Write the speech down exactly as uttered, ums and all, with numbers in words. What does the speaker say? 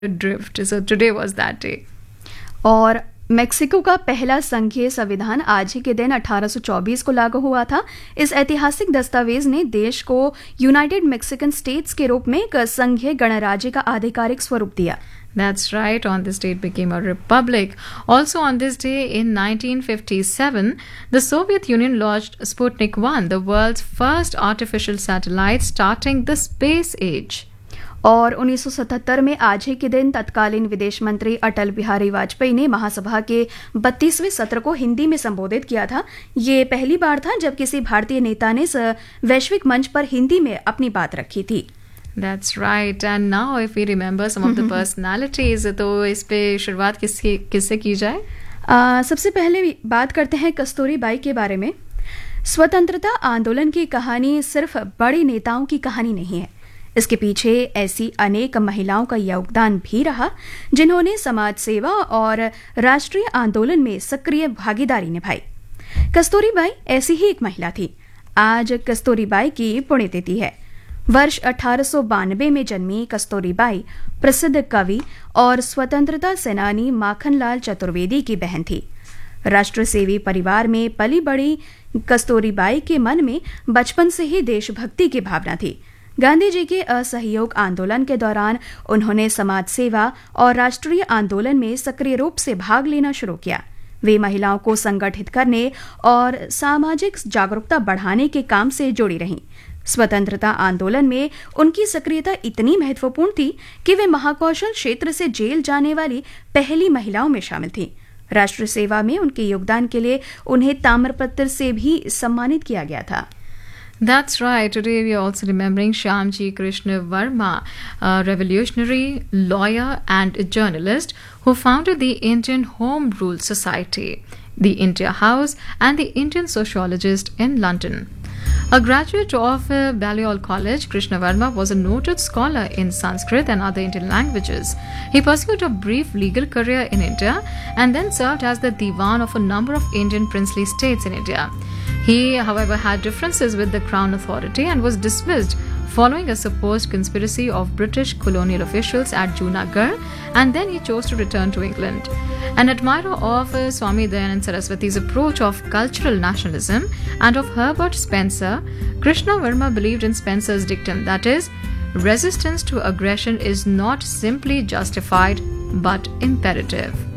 drift. So today was that day. और Mexico का पहला संघीय संविधान आज ही के दिन अठारह सौ चौबीस को लागू हुआ था। इस ऐतिहासिक दस्तावेज ने देश को यूनाइटेड मैक्सिकन स्टेट्स के रूप में एक संघीय गणराज्य का आधिकारिक स्वरूप दिया। That's right, on this day it became a republic. Also on this day in nineteen fifty-seven, the Soviet Union launched Sputnik one, the world's first artificial satellite starting the space age. और उन्नीस सौ सतहत्तर में आज ही के दिन तत्कालीन विदेश मंत्री अटल बिहारी वाजपेयी ने महासभा के बत्तीसवें सत्र को हिंदी में संबोधित किया था। ये पहली बार था जब किसी भारतीय नेता ने वैश्विक मंच पर हिंदी में अपनी बात रखी थी। That's right. And now if we remember some of the personalities, तो इस पे शुरुआत किसकी किससे की जाए? आ, सबसे पहले बात करते हैं कस्तूरी बाई के बारे में। स्वतंत्रता आंदोलन की कहानी सिर्फ बड़े नेताओं की कहानी नहीं है। इसके पीछे ऐसी अनेक महिलाओं का योगदान भी रहा जिन्होंने समाज सेवा और राष्ट्रीय आंदोलन में सक्रिय भागीदारी निभाई। कस्तूरी बाई ऐसी ही एक महिला थी। आज कस्तूरी बाई की पुण्यतिथि है। वर्ष अठारह सौ बानवे में जन्मी कस्तूरी बाई प्रसिद्ध कवि और स्वतंत्रता सेनानी माखनलाल चतुर्वेदी की बहन थी। राष्ट्रसेवी परिवार में पली बड़ी कस्तूरी बाई के मन में बचपन से ही देशभक्ति की भावना थी। गांधी जी के असहयोग आंदोलन के दौरान उन्होंने समाज सेवा और राष्ट्रीय आंदोलन में सक्रिय रूप से भाग लेना शुरू किया। वे महिलाओं को संगठित करने और सामाजिक जागरूकता बढ़ाने के काम से जुड़ी रहीं। स्वतंत्रता आंदोलन में उनकी सक्रियता इतनी महत्वपूर्ण थी कि वे महाकौशल क्षेत्र से जेल जाने वाली पहली महिलाओं में शामिल थीं। राष्ट्र सेवा में उनके योगदान के लिए उन्हें ताम्रपत्र से भी सम्मानित किया गया था। That's right. Today we are also remembering Shyamji Krishna Verma, a revolutionary, lawyer and journalist who founded the Indian Home Rule Society, the India House and the Indian Sociologist in London. A graduate of uh, Balliol College, Krishna Verma was a noted scholar in Sanskrit and other Indian languages. He pursued a brief legal career in India and then served as the Diwan of a number of Indian princely states in India. He, however, had differences with the Crown Authority and was dismissed following a supposed conspiracy of British colonial officials at Junagadh, and then he chose to return to England. An admirer of uh, Swami Dayanand Saraswati's approach of cultural nationalism and of Herbert Spencer, Krishna Verma believed in Spencer's dictum, that is, resistance to aggression is not simply justified but imperative.